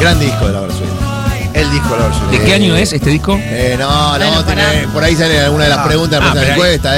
Gran disco de la Versuit. El disco de la Versuit. ¿De qué año es este disco? No, por ahí sale alguna de las preguntas de la encuesta.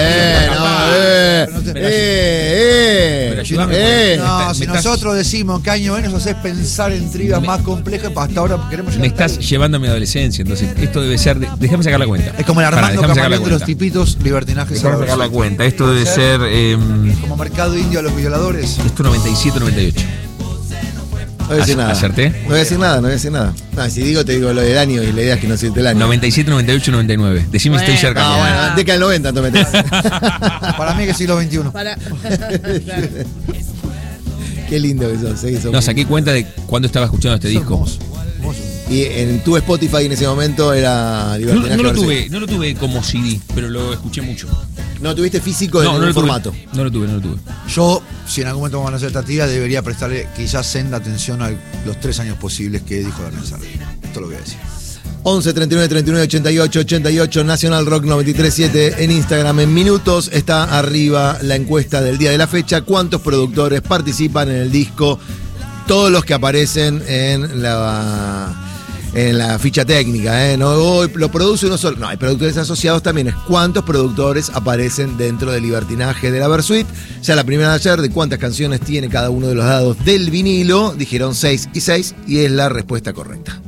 Pero ayúdame. No, si nosotros decimos qué año es, nos haces pensar en trivias más complejas, hasta ahora queremos llegar. Me estás llevando a mi adolescencia, entonces esto debe ser. Déjame sacar la cuenta. Es como el Armando campeón de los tipitos libertinajes. Déjame sacar la cuenta. Esto debe ser. Como mercado indio a los violadores. Esto 97-98. No voy a decir nada. ¿Acerté? No voy a decir nada. No, si digo, te digo lo del año y la idea es que no decirte el año. 97, 98, 99. Decime si estoy cerca. No, bueno, década del 90 te metes. Para mí que es siglo XXI. Claro. Qué lindo que sos. No, saqué cuenta de cuándo estaba escuchando este disco. Hermoso. Y en tu Spotify en ese momento era Libertinaje. No lo tuve como CD, pero lo escuché mucho. ¿No tuviste físico en No el formato? No lo tuve. Yo, si en algún momento vamos a hacer esta tía, debería prestarle quizás senda atención a los 3 años posibles que dijo la Sarri. Esto lo voy a decir. 11 39 39 88 88 Nacional Rock 93.7 en Instagram. En minutos está arriba la encuesta del día de la fecha. ¿Cuántos productores participan en el disco? Todos los que aparecen en la ficha técnica, no hoy lo produce uno solo. No, hay productores asociados también. Es cuántos productores aparecen dentro del Libertinaje de la Versuit. Ya la primera de ayer, de cuántas canciones tiene cada uno de los lados del vinilo. Dijeron 6 y 6 y es la respuesta correcta.